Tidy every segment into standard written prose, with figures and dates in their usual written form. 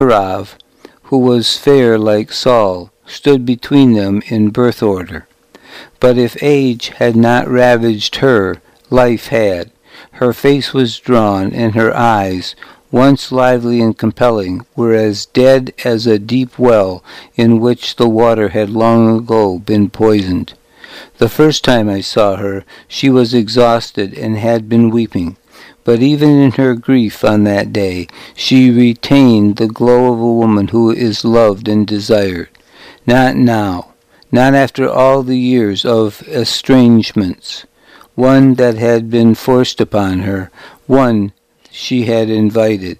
Rav, who was fair like Saul, stood between them in birth order. But if age had not ravaged her, life had. Her face was drawn, and her eyes, once lively and compelling, were as dead as a deep well in which the water had long ago been poisoned. The first time I saw her, she was exhausted and had been weeping. But even in her grief on that day, she retained the glow of a woman who is loved and desired. Not now, not after all the years of estrangements. One that had been forced upon her, one she had invited.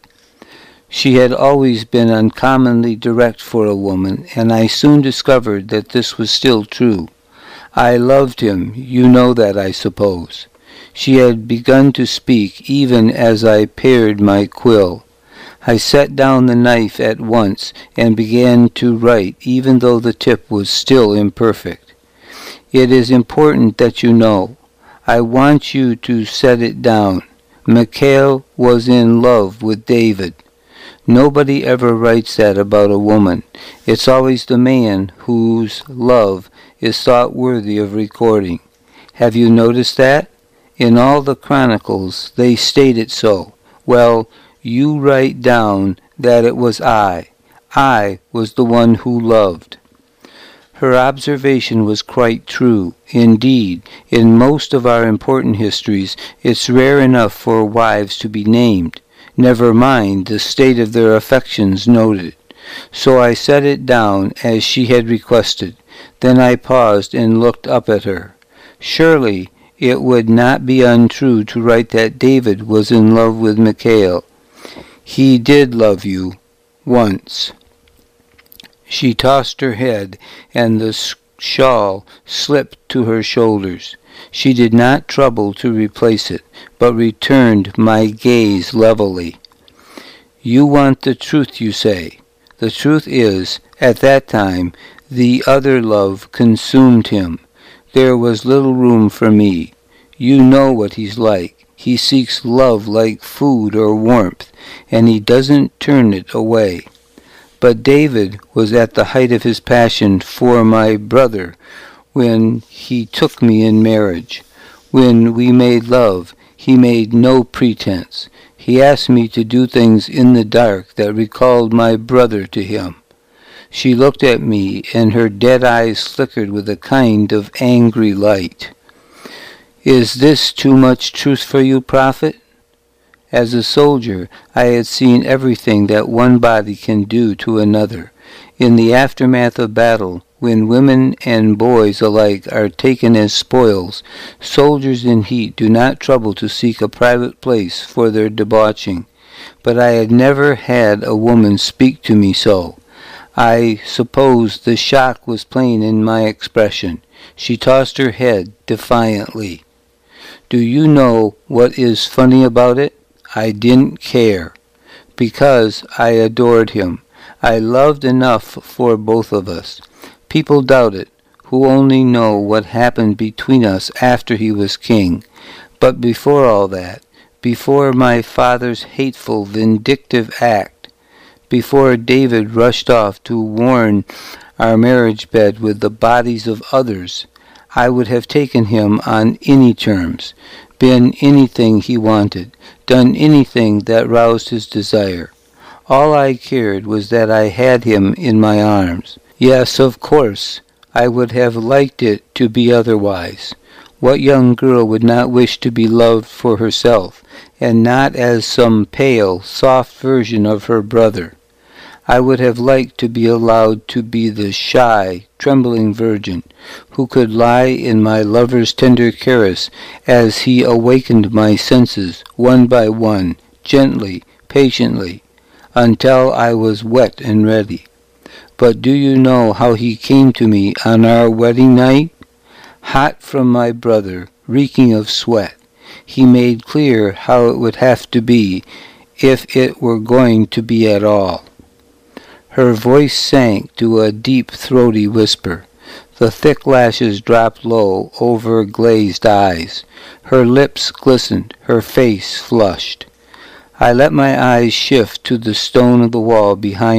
She had always been uncommonly direct for a woman, and I soon discovered that this was still true. I loved him, you know that, I suppose. She had begun to speak even as I pared my quill. I set down the knife at once and began to write, even though the tip was still imperfect. It is important that you know. I want you to set it down. Michal was in love with David. Nobody ever writes that about a woman. It's always the man whose love is thought worthy of recording. Have you noticed that? In all the chronicles they state it so. Well, you write down that it was I. I was the one who loved. Her observation was quite true. Indeed, in most of our important histories, it's rare enough for wives to be named. Never mind the state of their affections noted. So I set it down as she had requested. Then I paused and looked up at her. Surely it would not be untrue to write that David was in love with Michal. He did love you, once. She tossed her head, and the shawl slipped to her shoulders. She did not trouble to replace it, but returned my gaze levelly. You want the truth, you say. The truth is, at that time, the other love consumed him. There was little room for me. You know what he's like. He seeks love like food or warmth, and he doesn't turn it away. But David was at the height of his passion for my brother when he took me in marriage. When we made love, he made no pretense. He asked me to do things in the dark that recalled my brother to him. She looked at me, and her dead eyes flickered with a kind of angry light. Is this too much truth for you, prophet? As a soldier, I had seen everything that one body can do to another. In the aftermath of battle, when women and boys alike are taken as spoils, soldiers in heat do not trouble to seek a private place for their debauching. But I had never had a woman speak to me so. I suppose the shock was plain in my expression. She tossed her head defiantly. Do you know what is funny about it? I didn't care. Because I adored him. I loved enough for both of us. People doubt it, who only know what happened between us after he was king. But before all that, before my father's hateful, vindictive act, before David rushed off to warm our marriage bed with the bodies of others, I would have taken him on any terms, been anything he wanted, done anything that roused his desire. All I cared was that I had him in my arms. Yes, of course, I would have liked it to be otherwise. What young girl would not wish to be loved for herself, and not as some pale, soft version of her brother? I would have liked to be allowed to be the shy, trembling virgin, who could lie in my lover's tender caress as he awakened my senses, one by one, gently, patiently, until I was wet and ready. But do you know how he came to me on our wedding night? Hot from my brother, reeking of sweat. He made clear how it would have to be, if it were going to be at all. Her voice sank to a deep, throaty whisper. The thick lashes dropped low over glazed eyes. Her lips glistened, her face flushed. I let my eyes shift to the stone of the wall behind